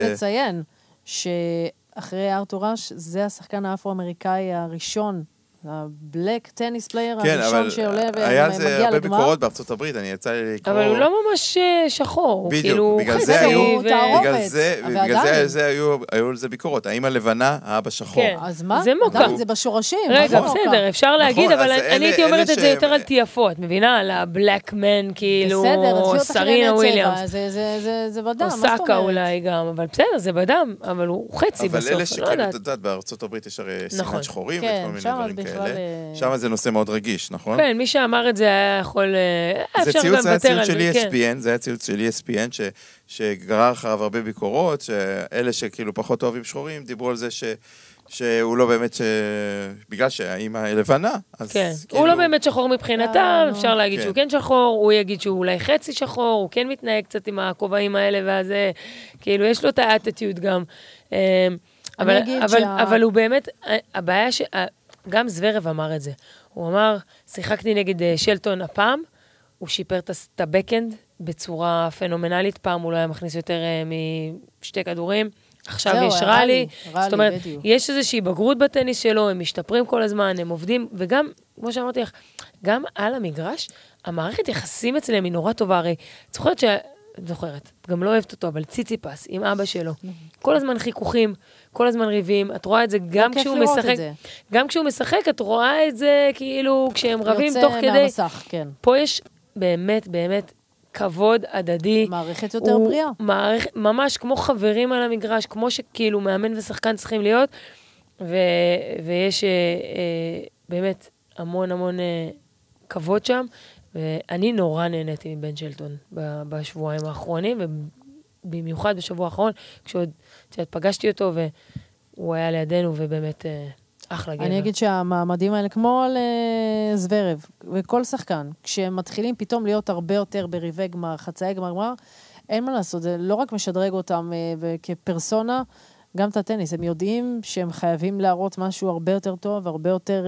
לציין שאחרי ארתור אש, זה השחקן האפרו-אמריקאי הראשון, הבלק טניס פלייר הראשון שעולה ומגיע לגמר. היה על זה הרבה ביקורות בארצות הברית, אני יצא לי לקרוא... אבל הוא לא ממש שחור. בדיוק, בגלל זה היו על זה ביקורות. האם הלבנה, האבא שחור. אז מה? זה מוקע. זה בשורשים. רגע, בסדר, אפשר להגיד, אבל אני הייתי אומרת את זה יותר על תיאפות, מבינה? על הבלק מן, כאילו, סרינה וויליאמס. זה בדם, מה זאת אומרת? אוסקה אולי גם, אבל בסדר, זה בדם, אבל הוא חצי בסוף. אבל אלה שכאילו, את יודעת, בארצות הברית יש הרי סימן שחורים וכל מיני דברים כאלה. שם זה נושא מאוד רגיש, נכון? כן, מי שאמר את זה היה יכול... זה ציוץ שלי ESPN, זה היה ציוץ שלי ESPN, שגרר אחריו הרבה ביקורות, שאלה שכאילו פחות אוהבים שחורים, דיברו על זה שהוא לא באמת, בגלל שהאימא לבנה, אז כן, הוא לא באמת שחור מבחינתם, אפשר להגיד שהוא כן שחור, הוא יגיד שהוא אולי חצי שחור, הוא כן מתנהג קצת עם הכובעים האלה, ואז כאילו יש לו את האטיטיוד גם. אבל הוא באמת, הבעיה גם זוורב אמר את זה. הוא אמר, שיחקתי נגד שלטון הפעם, הוא שיפר את הבקאנד בצורה פנומנלית, פעם הוא לא היה מכניס יותר משתי כדורים, עכשיו יש רלי, זאת אומרת, יש איזושהי בגרות בטניס שלו, הם משתפרים כל הזמן, הם עובדים, וגם, כמו שאמרתי לך, גם על המגרש, המערכת יחסים אצלם היא נורא טובה, הרי, זוכרת, גם לא אוהבת אותו, אבל ציציפס עם אבא שלו, כל הזמן חיכוכים, כל הזמן ריבים, את רואה את זה גם כשהוא משחק, גם כשהוא משחק, את רואה את זה כאילו כשהם רבים תוך כדי, פה יש באמת, באמת כבוד הדדי. מערכת יותר בריאה. ממש כמו חברים על המגרש, כמו שכאילו מאמן ושחקן צריכים להיות, ויש באמת המון המון כבוד שם, ואני נורא נהניתי מבן שלטון בשבועיים האחרונים, ובמיוחד בשבוע האחרון, כשעוד פגשתי אותו, והוא היה לידינו, ובאמת אחלה גבר. אני אגיד שהמעמדים האלה, כמו על זוורב, וכל שחקן, כשהם מתחילים פתאום להיות הרבה יותר בריבי גמר, חצאי גמר, אין מה לעשות, זה לא רק משדרג אותם כפרסונה, גם את הטניס, הם יודעים שהם חייבים להראות משהו הרבה יותר טוב, הרבה יותר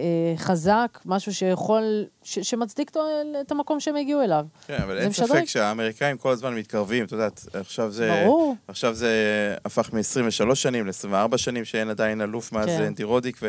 חזק, משהו שיכול, שמצדיק את המקום שהם הגיעו אליו. כן, אבל אין ספק שהאמריקאים כל הזמן מתקרבים, אתה יודעת, עכשיו זה הפך מ-23 שנים ל-24 שנים, שאין עדיין אלוף מאז אנטי רודיק,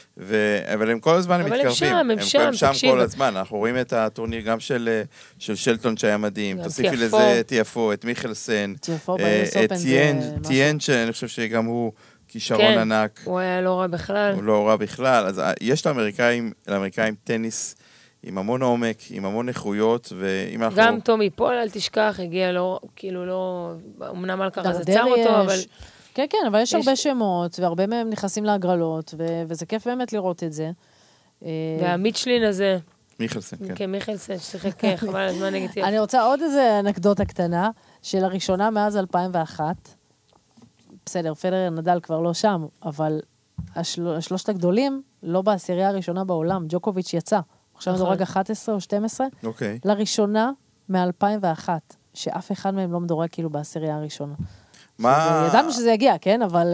אבל הם כל הזמן מתקרבים. הם שם כל הזמן, אנחנו רואים את הטורניר גם של שלטון שהיה מדהים, תוסיפי לזה את יפו, את מיכלסן, את טיאן, שאני חושב שגם הוא כישרון ענק. הוא היה לא רע בכלל. הוא לא רע בכלל, אז יש לאמריקאים טניס עם המון עומק, עם המון איכויות, גם טומי פול, אל תשכח, הגיע לו, כאילו לא, אמנם אלקרז עצר אותו, אבל... כן, כן, אבל יש הרבה שמות, והרבה מהם נכנסים להגרלות, וזה כיף באמת לראות את זה. והמיטשלין הזה... מיכלסן, כן. כן, מיכלסן, ששיחק חבל על הזמן נגד אני רוצה עוד איזה אנקדוטה קטנה, שלראשונה מאז 2001, בסדר, פדרר נדל כבר לא שם, אבל השלושת הגדולים, לא בעשירייה הראשונה בעולם, ג'וקוביץ' יצא. עכשיו מדורג 11 או 12. אוקיי. לראשונה מ-2001, שאף אחד מהם לא מדורג כאילו בעשירייה הראשונה. ידענו שזה יגיע, כן? אבל...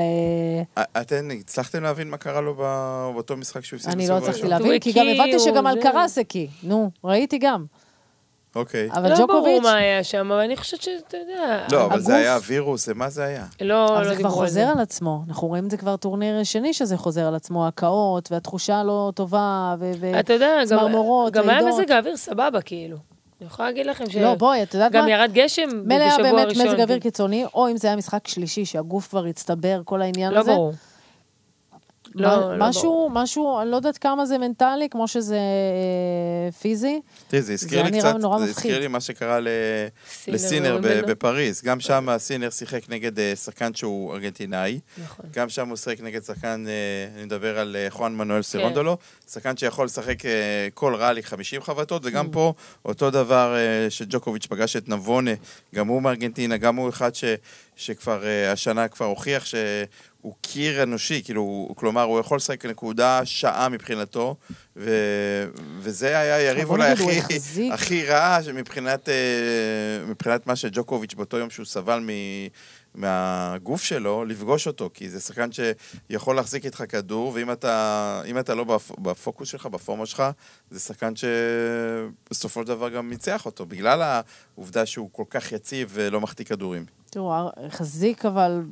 אתן הצלחתם להבין מה קרה לו באותו משחק שהוא הפסיד? אני לא הצלחתי להבין, כי גם הבנתי שגם אלקרז הקי. נו, ראיתי גם. אוקיי. אבל ג'וקוביץ'... לא ברור מה היה שם, אבל אני חושבת שאתה יודע... לא, אבל זה היה וירוס, מה זה היה? לא, אבל זה כבר חוזר על עצמו. אנחנו רואים את זה כבר טורניר שני שזה חוזר על עצמו, הקאות, והתחושה לא טובה, אתה יודע, גם היה לידות. מזג האוויר סבבה, כאילו. אני יכולה להגיד לכם ש... לא, בואי, את יודעת מה? גם ירד גשם בשבוע הראשון. מלאה באמת מזג אוויר קיצוני, או אם זה היה משחק שלישי, שהגוף כבר הצטבר, כל העניין הזה. לא ברור. משהו, אני לא יודעת כמה זה מנטלי, כמו שזה פיזי. תראי, זה הזכיר לי מה שקרה לסינר בפריז. גם שם הסינר שיחק נגד שחקן שהוא ארגנטינאי. גם שם הוא שיחק נגד שחקן, אני מדבר על חואן מנואל סרונדולו, שחקן שיכול לשחק כל ראלי 50 חבטות, וגם פה אותו דבר שג'וקוביץ' פגש את נבונה, גם הוא מארגנטינה, גם הוא אחד שכבר השנה כבר הוכיח הוא קיר אנושי, כלומר, הוא יכול לשחק נקודה שעה מבחינתו, וזה היה יריב אולי הכי רע מבחינת מה שג'וקוביץ' באותו יום שהוא סבל מהגוף שלו לפגוש אותו, כי זה שחקן שיכול להחזיק איתך כדור, ואם אתה לא בפוקוס שלך, בפורמה שלך, זה שחקן שבסופו של דבר גם ניצח אותו, בגלל העובדה שהוא כל כך יציב ולא מחטיא כדורים. תראו, חזיק אבל